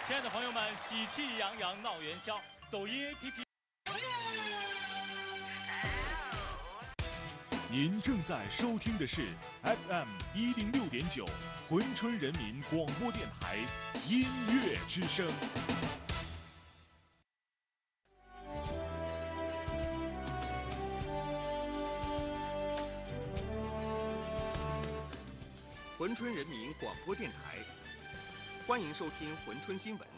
亲爱的朋友们，喜气洋洋闹元宵，抖音 APP。 您正在收听的是 FM106.9珲春人民广播电台音乐之声。 珲春人民广播电台，欢迎收听珲春新闻。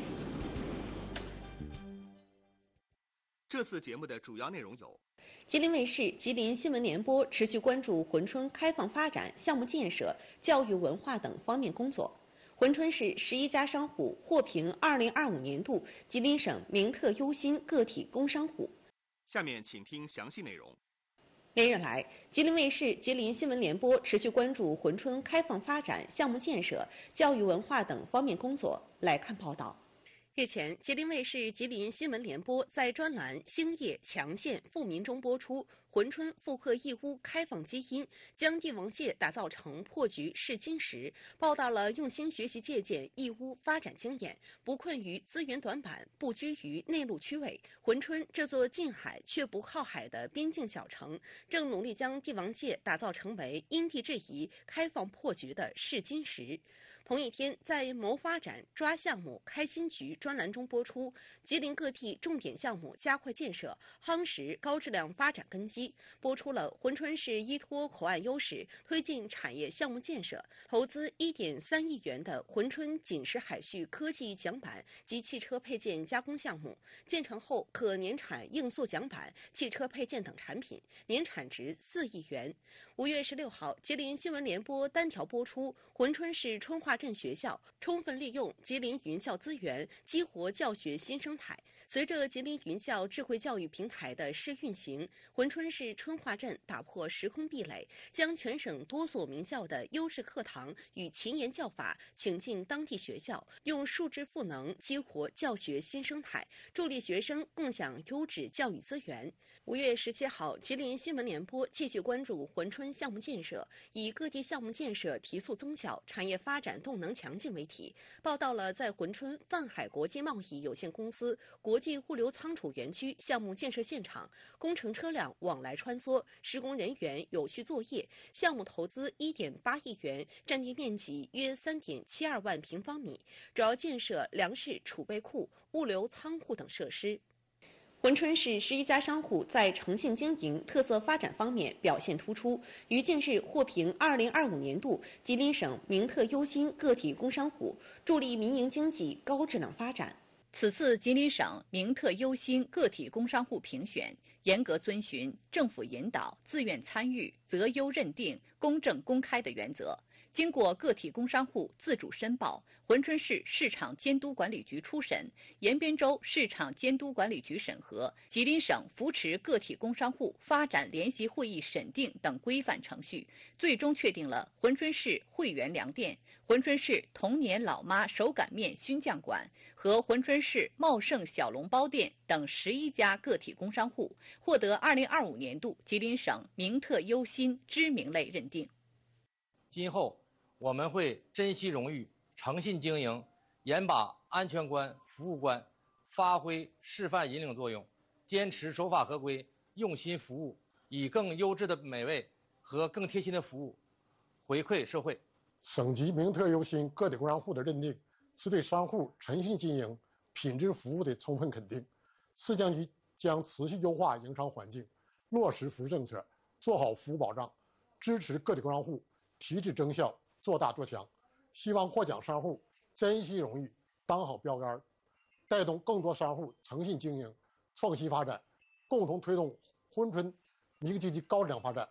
这次节目的主要内容有： 吉林卫视、吉林新闻联播持续关注珲春开放发展、项目建设、教育文化等方面工作。珲春市11家商户获评2025年度吉林省名特优新个体工商户。 下面请听详细内容。 连日来，吉林卫视、吉林新闻联播持续关注珲春开放发展、项目建设、教育文化等方面工作。来看报道。日前，吉林卫视、吉林新闻联播在专栏“兴业强县富民”中播出珲春复刻义乌开放基因，将帝王蟹打造成破局试金石，报道了用心学习借鉴义乌发展经验，不困于资源短板，不拘于内陆区位。珲春这座近海却不靠海的边境小城，正努力将帝王蟹打造成为因地制宜、开放破局的试金石。同一天，在谋发展、抓项目、开新局专栏中播出吉林各地重点项目加快建设，夯实高质量发展根基，播出了珲春市依托口岸优势推进产业项目建设，投资1.3亿元的珲春锦石海旭科技桨板及汽车配件加工项目，建成后可年产硬塑桨板、汽车配件等产品，年产值4亿元。5月16号，吉林新闻联播单条播出珲春市春化镇学校充分利用吉林云校资源，激活教学新生态。随着吉林云校智慧教育平台的试运行，珲春市春化镇打破时空壁垒，将全省多所名校的优质课堂与勤研教法请进当地学校，用数字赋能激活教学新生态，助力学生共享优质教育资源。5月17号，吉林新闻联播继续关注珲春项目建设，以各地项目建设提速增效、产业发展动能强劲为题，报道了在珲春泛海国际贸易有限公司国际物流仓储园区项目建设现场，工程车辆往来穿梭，施工人员有序作业，项目投资1.8亿元，占地面积约3.72万平方米，主要建设粮食储备库、物流仓库等设施。珲春市11家商户在诚信经营、特色发展方面表现突出，于近日获评2025年度吉林省名特优新个体工商户，助力民营经济高质量发展。 此次吉林省名特优新个体工商户评选，严格遵循政府引导、自愿参与、择优认定、公正公开的原则。经过个体工商户自主申报，珲春市市场监督管理局初审，延边州市场监督管理局审核，吉林省扶持个体工商户发展联席会议审定等规范程序，最终确定了珲春市汇源粮店、珲春市童年老妈手擀面熏酱馆和珲春市茂盛小笼包店等11家个体工商户，获得2025年度吉林省名特优新知名类认定。 今后我们会珍惜荣誉，诚信经营，严把安全关、服务关发挥示范引领作用，坚持守法合规，用心服务，以更优质的美味和更贴心的服务回馈社会。 省级名特优新个体工商户的认定，是对商户诚信经营、品质服务的充分肯定。市将局将持续优化营商环境，落实扶持政策，做好服务保障，支持个体工商户提质增效，做大做强。希望获奖商户珍惜荣誉，当好标杆，带动更多商户诚信经营、创新发展，共同推动珲春民营经济高质量发展。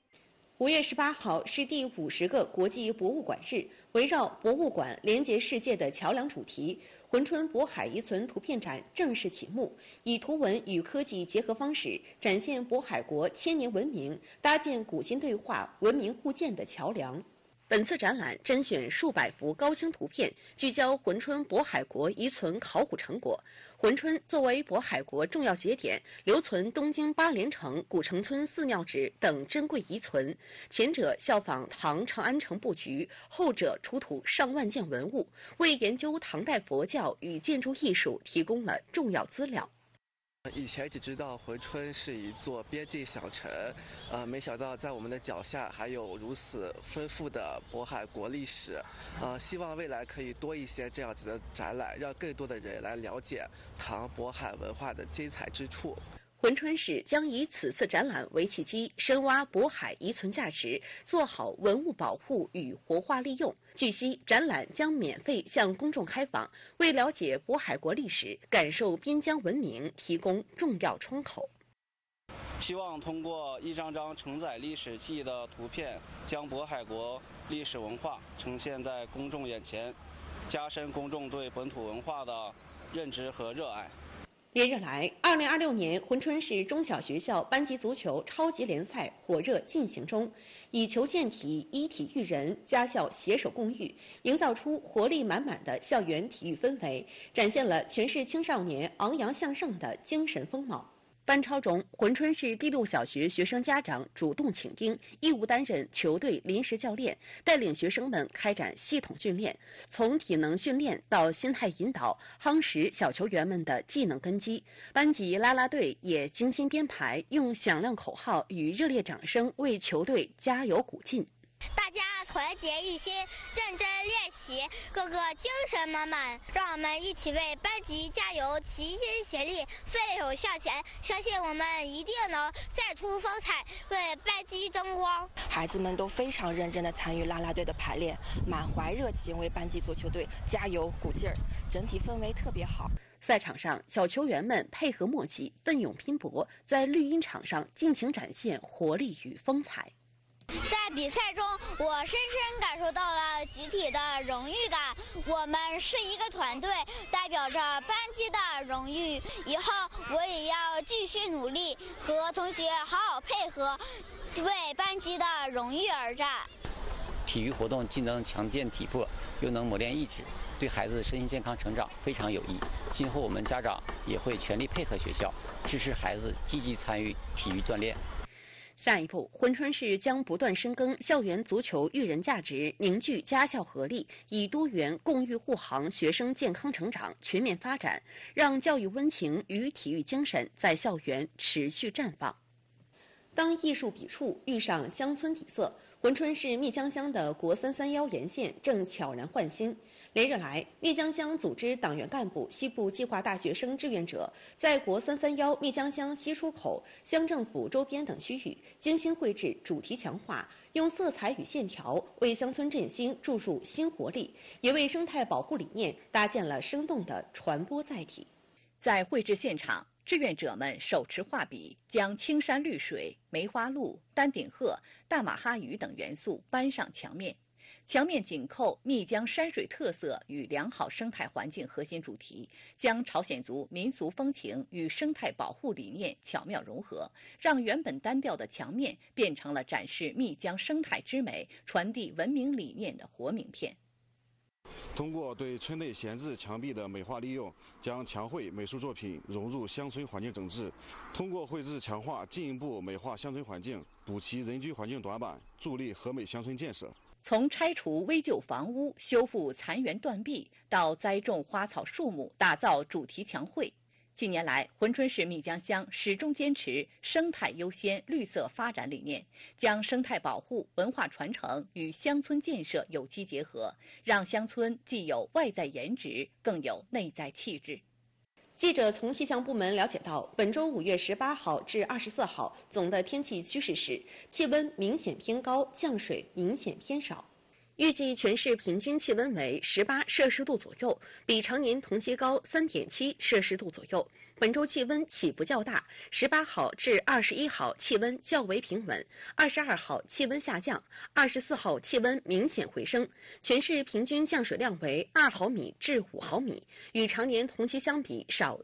5月18号是第50个国际博物馆日，围绕博物馆连接世界的桥梁主题，珲春渤海遗存图片展正式启幕，以图文与科技结合方式，展现渤海国千年文明，搭建古今对话、文明互鉴的桥梁。 本次展览甄选数百幅高清图片，聚焦珲春渤海国遗存考古成果。珲春作为渤海国重要节点，留存东京八连城、古城村寺庙址等珍贵遗存。前者效仿唐长安城布局，后者出土上万件文物，为研究唐代佛教与建筑艺术提供了重要资料。 以前只知道珲春是一座边境小城，没想到在我们的脚下还有如此丰富的渤海国历史，希望未来可以多一些这样子的展览，让更多的人来了解唐渤海文化的精彩之处。 珲春市将以此次展览为契机，深挖渤海遗存价值，做好文物保护与活化利用。据悉，展览将免费向公众开放，为了解渤海国历史、感受边疆文明提供重要窗口。 希望通过一张张承载历史记忆的图片，将渤海国历史文化呈现在公众眼前，加深公众对本土文化的认知和热爱。 连日来，2026年珲春市中小学校班级足球超级联赛火热进行中，以球健体、一体育人，家校携手共育，营造出活力满满的校园体育氛围，展现了全市青少年昂扬向上的精神风貌。班超中，珲春市第6小学学生家长主动请缨，义务担任球队临时教练，带领学生们开展系统训练，从体能训练到心态引导，夯实小球员们的技能根基。班级啦啦队也精心编排，用响亮口号与热烈掌声为球队加油鼓劲。 大家团结一心，认真练习，个个精神满满。让我们一起为班级加油，齐心协力，奋勇向前。相信我们一定能再出风采，为班级争光。 孩子们都非常认真地参与啦啦队的排练，满怀热情为班级足球队加油鼓劲儿，整体氛围特别好。 赛场上，小球员们配合默契，奋勇拼搏，在绿茵场上尽情展现活力与风采。 在比赛中，我深深感受到了集体的荣誉感。我们是一个团队，代表着班级的荣誉。以后我也要继续努力，和同学好好配合，为班级的荣誉而战。 体育活动既能强健体魄，又能磨练意志，对孩子身心健康成长非常有益。今后我们家长也会全力配合学校，支持孩子积极参与体育锻炼。 下一步，珲春市将不断深耕校园足球育人价值，凝聚家校合力，以多元共育护航学生健康成长全面发展，让教育温情与体育精神在校园持续绽放。当艺术笔触遇上乡村底色，珲春市密江乡的国331沿线正悄然焕新。连日来，密江乡组织党员干部、西部计划大学生志愿者，在国331密江乡西出口、乡政府周边等区域精心绘制主题强化，用色彩与线条为乡村振兴注入新活力，也为生态保护理念搭建了生动的传播载体。 在绘制现场，志愿者们手持画笔，将青山绿水、梅花鹿、丹顶鹤、大马哈鱼等元素搬上墙面。墙面紧扣密江山水特色与良好生态环境核心主题，将朝鲜族民俗风情与生态保护理念巧妙融合，让原本单调的墙面变成了展示密江生态之美、传递文明理念的活名片。 通过对村内闲置墙壁的美化利用，将墙绘美术作品融入乡村环境整治，通过绘制强化进一步美化乡村环境，补齐人居环境短板，助力和美乡村建设。 从拆除危旧房屋、修复残垣断壁，到栽种花草树木、打造主题墙绘，近年来，珲春市密江乡始终坚持生态优先、绿色发展理念，将生态保护、文化传承与乡村建设有机结合，让乡村既有外在颜值，更有内在气质。 记者从气象部门了解到，本周5月18号至24号总的天气趋势是气温明显偏高，降水明显偏少。预计全市平均气温为18摄氏度左右，比常年同期高3.7摄氏度左右。本周气温起伏较大，18号至21号气温较为平稳，22号气温下降，24号气温明显回升。全市平均降水量为2毫米至5毫米，与常年同期相比少